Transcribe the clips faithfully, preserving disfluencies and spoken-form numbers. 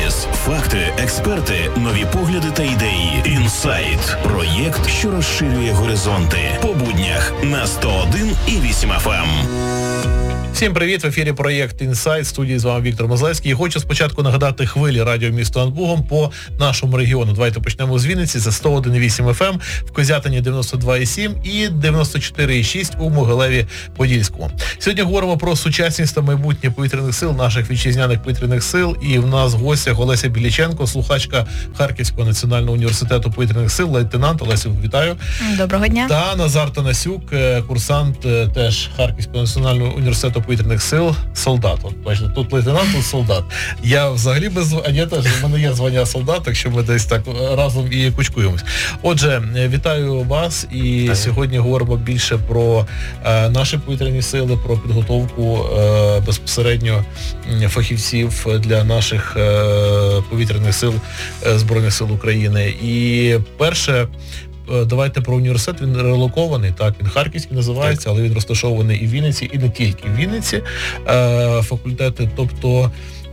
Аналіз, факти, експерти, нові погляди та ідеї. Інсайт. Проєкт, що розширює горизонти. По буднях на сто один і вісім еф ем. Всім привіт, в ефірі проєкт «Інсайт», в студії з вами Віктор Мозлевський. І хочу спочатку нагадати хвилі радіо місто над Бугом по нашому регіону. Давайте почнемо з Вінниці, це сто один і вісім еф ем, в Козятині дев'яносто два і сім і дев'яносто чотири і шість у Могилеві-Подільському. Сьогодні говоримо про сучасність та майбутнє повітряних сил, наших вітчизняних повітряних сил. І в нас в гостях Олеся Біліченко, слухачка Харківського національного університету повітряних сил, лейтенант. Олесю, вітаю. Доброго дня. Та Назар Танасюк, курсант теж Харківського національного університету повітряних сил, солдат. От, бачите, тут лейтенант, тут солдат. Я взагалі без звання, я теж, в мене є звання солдат, так що ми десь так разом і кучкуємось. Отже, вітаю вас і так. Сьогодні говоримо більше про е, наші повітряні сили, про підготовку е, безпосередньо фахівців для наших е, повітряних сил е, Збройних сил України. І перше, давайте про університет. Він релокований, так, він харківський називається, так. Але він розташований і в Вінниці, і не тільки в Вінниці. Е, факультети, тобто,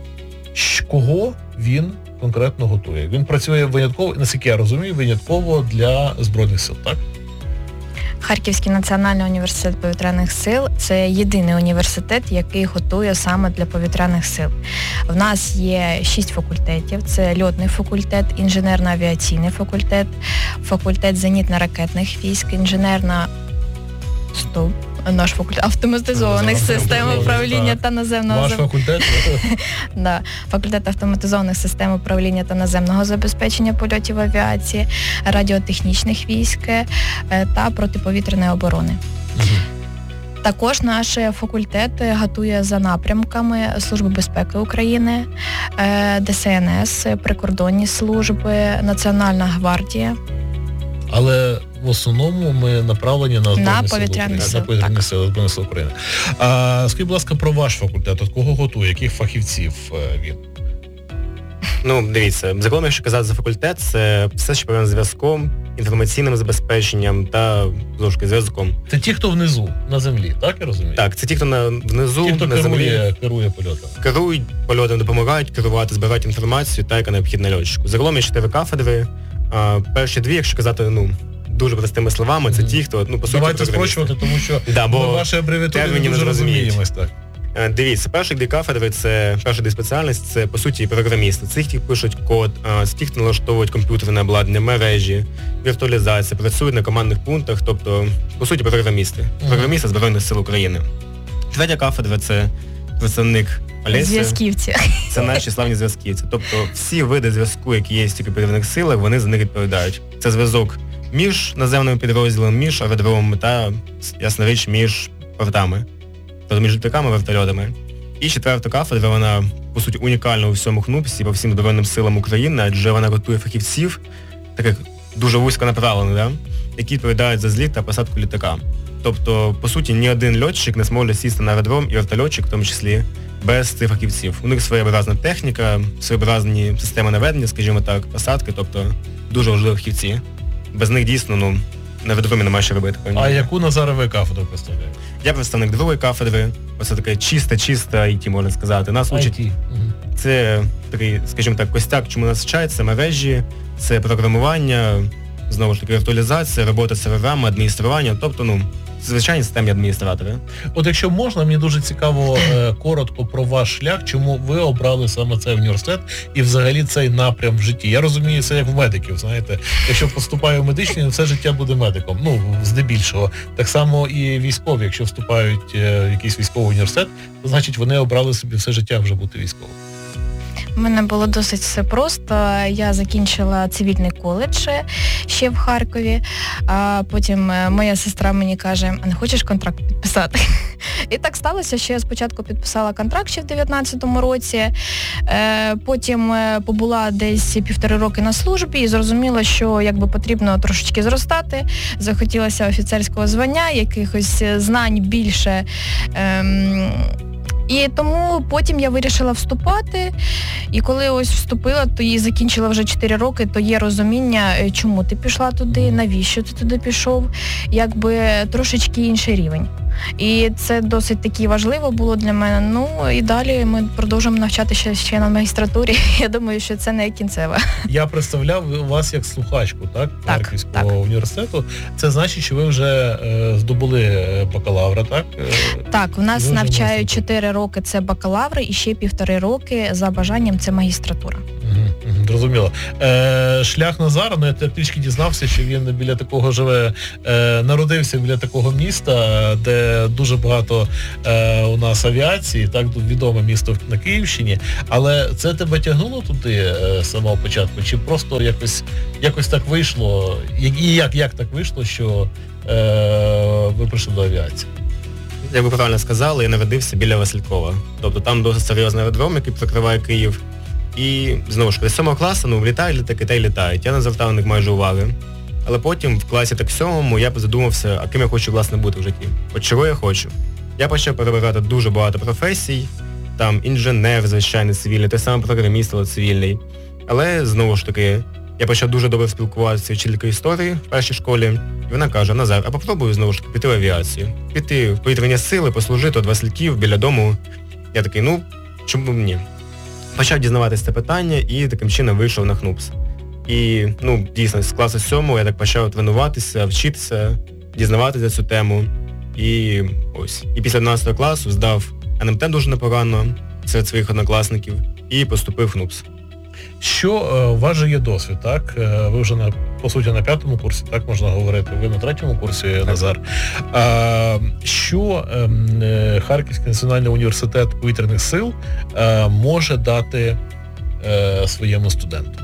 кого він конкретно готує? Він працює винятково, наскільки я розумію, винятково для Збройних сил, так? Харківський національний університет повітряних сил – це єдиний університет, який готує саме для повітряних сил. В нас є шість факультетів. Це льотний факультет, інженерно-авіаційний факультет, факультет зенітно-ракетних військ, інженерна... Стоп. Наш факультет автоматизованих систем управління так. та наземного... Ваш факультет? да. Факультет автоматизованих систем управління та наземного забезпечення польотів авіації, радіотехнічних військ та протиповітряної оборони. Угу. Також наш факультет готує за напрямками Служби безпеки України, Де Се Ен Ес, прикордонні служби, Національна гвардія. Але в основному ми направлені на Збройні на сили повітряні сили, на повітряні сили Збройних сил України. А скажіть, будь ласка, про ваш факультет. От кого готує, яких фахівців він? Ну, дивіться, загалом, якщо казати за факультет, це все, що пов'язано з зв'язком, інформаційним забезпеченням та, знову зв'язком. Це ті, хто внизу, на землі, так я розумію? Так, це ті, хто на, внизу, ті, хто на керує, землі. керує польотом. Керують польотом, допомагають керувати, збирають інформацію та, яка необхідна льотчику. Загалом є чотири кафедри. А, перші дві, якщо казати, ну, дуже простими словами, це mm. ті, хто, ну, по суті, давайте спрощувати, тому що да, ми ваші абревіатури не дуже розуміємось, так. Дивіться, перші дві кафедри, це перша дві спеціальності, це, по суті, програмісти. Це ті, хто пишуть код, це ті, хто налаштовують комп'ютерне обладнання, мережі, віртуалізація, працюють на командних пунктах, тобто, по суті, програмісти. Mm. Програмісти Збройних сил України. Третя кафедра, це представник Олесі. Зв'язківці. Це наші славні зв'язківці. Тобто, всі види зв'язку, які є в повітряних силах, вони за них відповідають. Це зв'язок між наземними підрозділами, між аеродромами та, ясна річ, між портами. Тобто між літаками, вертольотами. І четверта кафедра, вона, по суті, унікальна у всьому ХНУПСі, по всім Збройним силам України, адже вона готує фахівців, таких дуже вузько направлених, да? які відповідають за зліт та посадку літака. Тобто, по суті, ні один льотчик не зможе сісти на аеродром, і вертольотчик в тому числі, без цих фахівців. У них своєобразна техніка, своєобразні системи наведення, скажімо так, посадки, тобто дуже важливі фахівці. Без них дійсно, ну, на аеродромі немає що робити. А яку Назарову кафедру представляє? Я представник другої кафедри, оце таке чисте-чисте ай ті, можна сказати. Нас учать, угу. Це такий, скажімо так, костяк, чому нас вчать, це мережі, це програмування, знову ж таки, віртуалізація, робота з серверами, адміністрування, тобто, ну, звичайні системні адміністратори. От якщо можна, мені дуже цікаво е, коротко про ваш шлях, чому ви обрали саме цей університет і взагалі цей напрям в житті. Я розумію, це як в медиків, знаєте. Якщо поступаю в медичний, все життя буде медиком. Ну, здебільшого. Так само і військові, якщо вступають е, в якийсь військовий університет, то значить вони обрали собі все життя вже бути військовим. У мене було досить все просто. Я закінчила цивільний коледж ще в Харкові, а потім моя сестра мені каже, а не хочеш контракт підписати? І так сталося, що я спочатку підписала контракт ще в дев'ятнадцятому році, потім побула десь півтори роки на службі і зрозуміла, що якби потрібно трошечки зростати, захотілося офіцерського звання, якихось знань більше. Ем, І тому потім я вирішила вступати, і коли ось вступила, то і закінчила вже чотири роки, то є розуміння, чому ти пішла туди, навіщо ти туди пішов, якби трошечки інший рівень. І це досить таки важливо було для мене. Ну і далі ми продовжуємо навчатися ще на магістратурі. Я думаю, що це не кінцева. Я представляв вас як слухачку, так? Так, Харківського так. університету. Це значить, що ви вже е, здобули бакалавра, так? Е, Так, у нас ви вже навчають магістратуру. чотири роки це бакалаври і ще півтори роки за бажанням це магістратура. Мгм, мгм, зрозуміло. Е, шлях Назара, ну я трішки дізнався, що він біля такого живе, е, народився біля такого міста, де дуже багато е, у нас авіації, так, тут відоме місто на Київщині, але це тебе тягнуло туди е, з самого початку, чи просто якось, якось так вийшло, і як, як так вийшло, що е, ви прийшли до авіації? Як ви правильно сказали, я народився біля Василькова. Тобто там досить серйозний аеродром, який прикриває Київ. І, знову ж таки, з сьомого класу, ну, літають літаки та й літають. Я не звертав на них майже уваги. Але потім в класі так сьомому я задумався, а ким я хочу, власне, бути в житті. От чого я хочу. Я почав перебирати дуже багато професій, там інженер, звичайно, цивільний, той самий програміст, але цивільний. Але, знову ж таки, я почав дуже добре спілкуватися з вчителькою історії в першій школі. І вона каже: Назар, а попробуй, знову ж таки, піти в авіацію. Піти в повітряні сили, послужити від Васильків біля дому. Я такий, ну, чому б ні? Почав дізнаватися це питання і таким чином вийшов на ХНУПС. І, ну, дійсно, з класу сьомого я так почав тренуватися, вчитися, дізнаватися цю тему. І ось. І після одинадцятого класу здав ен ем те дуже непогано серед своїх однокласників і поступив в ХНУПС. Що е, у вас же є досвід, так? Е, ви вже на, по суті, на п'ятому курсі, так можна говорити, ви на третьому курсі, Назар. А, що е, Харківський національний університет повітряних сил е, може дати е, своєму студенту?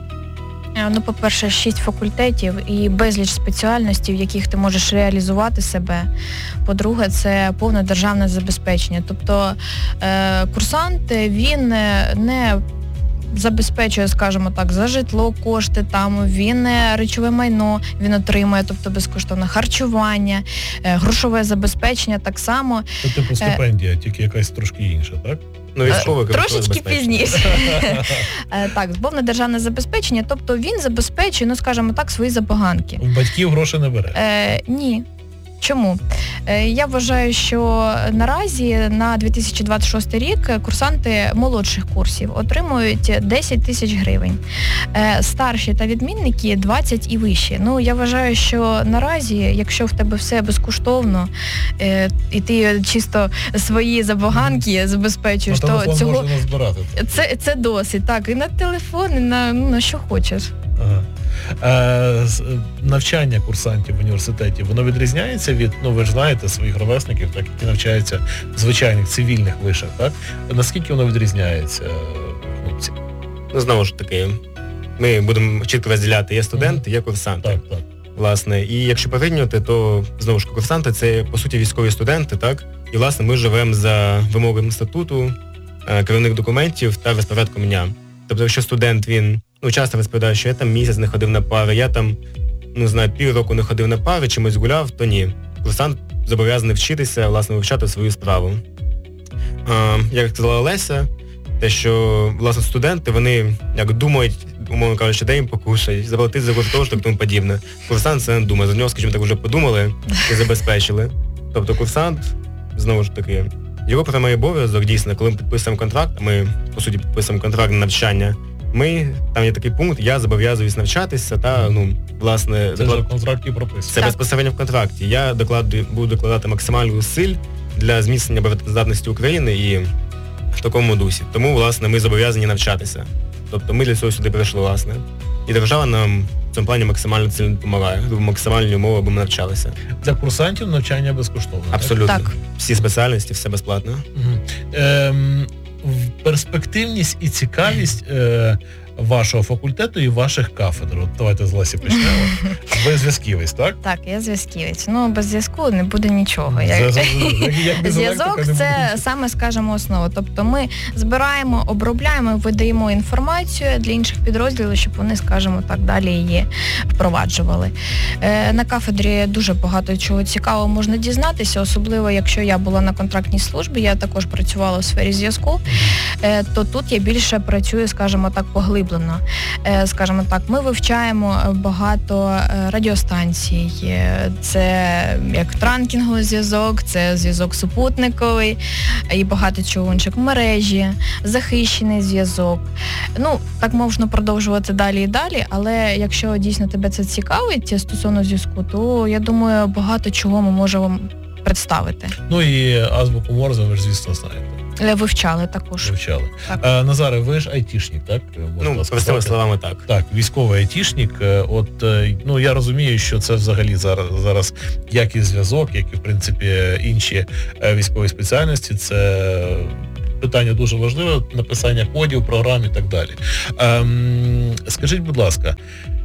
Ну, по-перше, шість факультетів і безліч спеціальностей, в яких ти можеш реалізувати себе. По-друге, це повне державне забезпечення. Тобто е, курсант, він не забезпечує, скажімо так, за житло кошти, там він речове майно він отримує, тобто безкоштовне харчування, грошове забезпечення так само. Це типу стипендія, тільки якась трошки інша, так? Ну, військове, трошечки пізніше. Так, повне державне забезпечення, тобто він забезпечує, ну, скажімо так, свої забаганки. У батьків гроші не бере? Е, ні. Чому? Я вважаю, що наразі на дві тисячі двадцять шостий рік курсанти молодших курсів отримують десять тисяч гривень. Старші та відмінники двадцять і вищі. Ну, я вважаю, що наразі, якщо в тебе все безкоштовно, і ти чисто свої забаганки забезпечуєш, на то цього... можна збирати. Це, це досить, так. І на телефон, і на, ну, на що хочеш. Ага. Е, навчання курсантів в університеті, воно відрізняється від, ну ви ж знаєте, своїх ровесників, так, які навчаються в звичайних цивільних вишах, так? Наскільки воно відрізняється, хлопці? Ну, знову ж таки, ми будемо чітко розділяти, є студенти, є курсанти. Так, так. Власне, і якщо порівнювати, то, знову ж, курсанти – це, по суті, військові студенти, так? І, власне, ми живемо за вимогами статуту, керівних документів та розпорядком дня. Тобто, якщо студент, він, ну, часто розповідає, що я там місяць не ходив на пари, я там, ну, знаю, півроку не ходив на пари, чимось гуляв, то ні. Курсант зобов'язаний вчитися, власне, вивчати свою справу. А, як сказала Леся, те, що, власне, студенти, вони, як думають, умовно кажучи, де їм покушать, заплатити за гуртожиток, тому подібне. Курсант це не думає, за нього, скажімо так, вже подумали і забезпечили. Тобто курсант, знову ж таки, його прямий обов'язок, дійсно, коли ми підписуємо контракт, ми, по суті, підписуємо контракт на навчання, ми, там є такий пункт, я зобов'язуюсь навчатися та, ну, власне... Це доклад... вже в контракті прописано. Це безпосередньо в контракті. Я докладую, буду докладати максимальну зусиль для зміцнення обороноздатності України і в такому дусі. Тому, власне, ми зобов'язані навчатися. Тобто ми для цього сюди прийшли, власне. І держава нам в цьому плані максимально сильно допомагає. Максимальні умови, аби ми навчалися. Для курсантів навчання безкоштовне. Абсолютно. Так. Всі спеціальності, все безплатно. Угу. Ем, перспективність і цікавість е, вашого факультету і ваших кафедр. От давайте з Лесі почнемо. Ви зв'язківець, так? Так, я зв'язківець. Ну, без зв'язку не буде нічого. Зв'язок – це саме, скажімо, основа. Тобто ми збираємо, обробляємо, видаємо інформацію для інших підрозділів, щоб вони, скажімо так, далі її впроваджували. На кафедрі дуже багато чого цікавого можна дізнатися, особливо, якщо я була на контрактній службі, я також працювала у сфері зв'язку, то тут я більше працюю, скажімо так, поглиблено. поглиблено. Скажімо так, ми вивчаємо багато радіостанцій. Це як транкінговий зв'язок, це зв'язок супутниковий і багато чого інших, мережі, захищений зв'язок. Ну, так можна продовжувати далі і далі, але якщо дійсно тебе це цікавить стосовно зв'язку, то я думаю, багато чого ми можемо представити. Ну і азбуку Морзе ви ж, звісно, знаєте. Вивчали також. Вивчали. А, Назаре, ви ж айтішник, так? Можна ну, простими словами, так. Так, військовий айтішник. От, ну, я розумію, що це взагалі зараз, зараз як і зв'язок, як і, в принципі, інші військові спеціальності, це питання дуже важливе, написання кодів, програм і так далі. Ем, скажіть, будь ласка,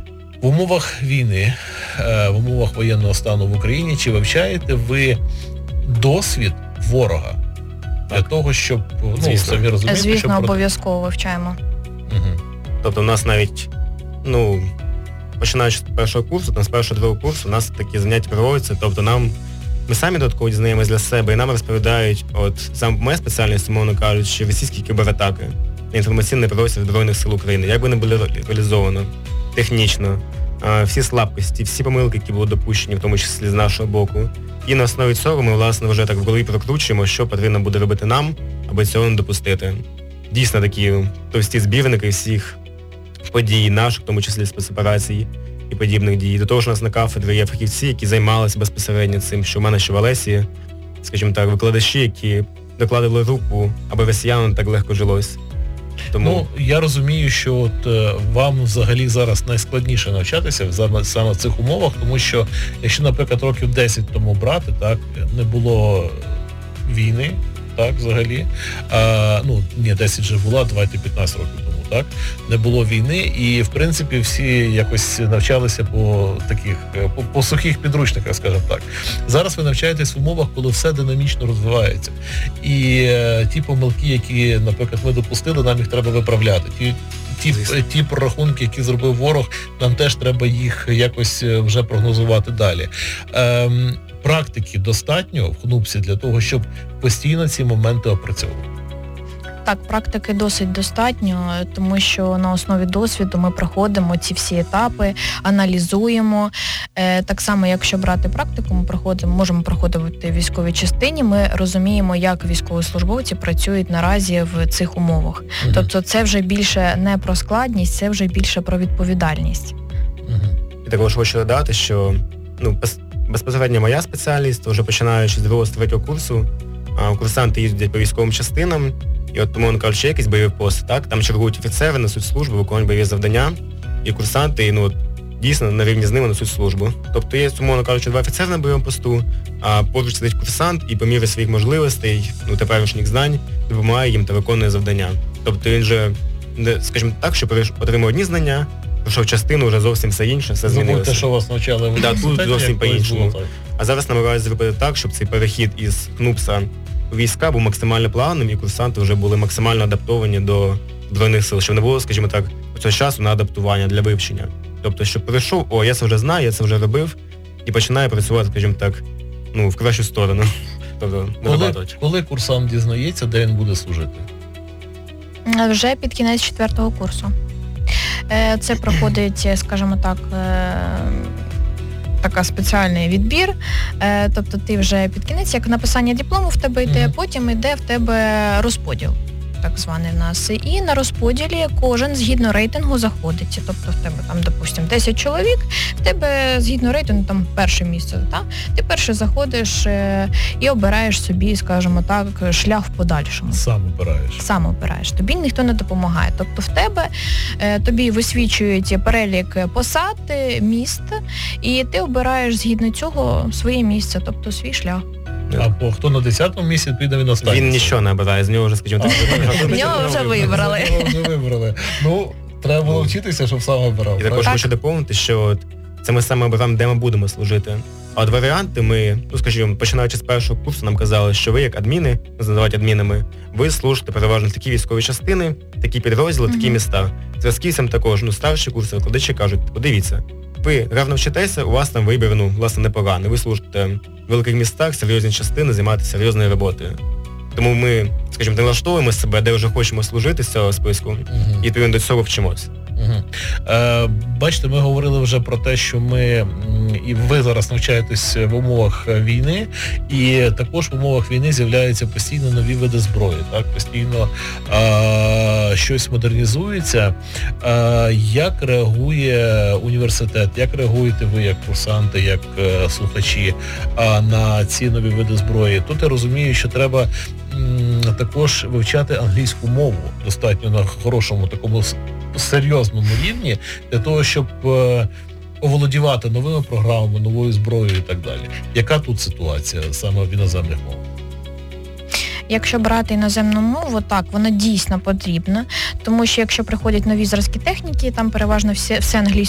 в умовах війни, в умовах воєнного стану в Україні, чи вивчаєте ви досвід ворога? Для так. того, щоб, ну, звісно. самі розумієте, Звісно, щоб... обов'язково вивчаємо. Угу. Тобто у нас навіть, ну, починаючи з першого курсу, там з першого другого курсу, у нас такі заняття проводяться, тобто нам, ми самі додатково дізнаємось для себе, і нам розповідають, от, сам моя спеціальність, умовно кажучи, російські кібератаки, інформаційний простір Збройних сил України, як вони були реалізовано, технічно, всі слабкості, всі помилки, які були допущені, в тому числі з нашого боку. І на основі цього ми, власне, вже так в голові прокручуємо, що потрібно буде робити нам, аби цього не допустити. Дійсно, такі товсті збірники всіх подій наших, в тому числі спецоперацій і подібних дій. До того ж, у нас на кафедрі є фахівці, які займалися безпосередньо цим, що в мене, що в Олесі, скажімо так, викладачі, які докладали руку, аби росіянам так легко жилось. Тому... Ну, я розумію, що от е, вам взагалі зараз найскладніше навчатися в, саме в цих умовах, тому що, якщо, наприклад, років десять тому брати, так, не було війни, так, взагалі, а, ну, ні, десять вже була, давайте п'ятнадцять років тому, так, не було війни, і, в принципі, всі якось навчалися по таких, по, по сухих підручниках, скажімо так. Зараз ви навчаєтесь в умовах, коли все динамічно розвивається. І е, ті помилки, які, наприклад, ми допустили, нам їх треба виправляти. Ті, ті, ті прорахунки, які зробив ворог, нам теж треба їх якось вже прогнозувати далі. Ем, практики достатньо в ХНУПСі для того, щоб постійно ці моменти опрацьовувати? Так, практики досить достатньо, тому що на основі досвіду ми проходимо ці всі етапи, аналізуємо. Е, так само, якщо брати практику, ми проходимо, можемо проходити в військовій частині, ми розуміємо, як військовослужбовці працюють наразі в цих умовах. Угу. Тобто це вже більше не про складність, це вже більше про відповідальність. Угу. І також хочу додати, що ну, безпосередньо моя спеціальність, вже починаючи з другого з третього курсу, курсанти їздять по військовим частинам, і от, умовно кажучи, якісь бойові пости, так, там чергують офіцери, несуть службу, виконують бойові завдання, і курсанти, ну, дійсно, на рівні з ними несуть службу. Тобто є, умовно кажучи, два офіцери на бойовому посту, а поруч сидить курсант і по мірі своїх можливостей, ну, теперішніх знань, допомагає їм та виконує завдання. Тобто він же, скажімо так, що отримав одні знання, пройшов частину, вже зовсім все інше, все змінилося. Забудьте, що вас навчали в університеті, да, тут зовсім по-іншому. А зараз намагаюся зробити так, щоб цей перехід із ХНУПСа у війська був максимально плавним, і курсанти вже були максимально адаптовані до Збройних сил, щоб не було, скажімо так, цього часу на адаптування для вивчення. Тобто, щоб прийшов, о, я це вже знаю, я це вже робив, і починає працювати, скажімо так, ну, в кращу сторону. Тобто, коли, коли курсант дізнається, де він буде служити? Вже під кінець четвертого курсу. Це проходить, скажімо так, така спеціальний відбір, тобто ти вже під кінець, як написання диплому в тебе йде, mm-hmm. потім йде в тебе розподіл, так званий в нас. І на розподілі кожен згідно рейтингу заходить. Тобто в тебе там, допустим, десять чоловік, в тебе згідно рейтингу там перше місце, так? Ти перше заходиш і обираєш собі, скажімо так, шлях в подальшому. Сам обираєш. Сам обираєш. Тобі ніхто не допомагає. Тобто в тебе, тобі висвічують перелік посад, міст, і ти обираєш згідно цього своє місце, тобто свій шлях. А по хто на десятому місці, піде він останній. Він нічого не обирає, з нього вже, скажімо так. З нього вже вибрали. вже вибрали. Ну, треба було вчитися, щоб сам обирав. І також хочу доповнити, що це ми саме обираємо, де ми будемо служити. А от варіанти ми, ну скажімо, починаючи з першого курсу, нам казали, що ви як адміни, називають адмінами, ви служите переважно в такі військові частини, такі підрозділи, mm-hmm. такі міста. Зв'язківцям також, ну старші курси, викладачі кажуть, подивіться, ви равно вчитеся, у вас там вибір, ну, власне, непоганий. Ви служите в великих містах, серйозні частини, займаєтеся серйозною роботою. Тому ми, скажімо, налаштовуємо себе, де вже хочемо служити з цього списку, Мгм. і відповідно до цього вчимося. Мгм. Е, бачите, ми говорили вже про те, що ми, м, і ви зараз навчаєтесь в умовах війни, і також в умовах війни з'являються постійно нові види зброї, так, постійно е, щось модернізується. Е, як реагує університет, як реагуєте ви як курсанти, як е, слухачі е, на ці нові види зброї? Тут я розумію, що треба м, також вивчати англійську мову достатньо на хорошому такому с- серйозному рівні для того, щоб е, оволодівати новими програмами, новою зброєю і так далі. Яка тут ситуація саме в іноземних мовах? Якщо брати іноземну мову, так, вона дійсно потрібна, тому що якщо приходять нові зразки техніки, там переважно все, все англійською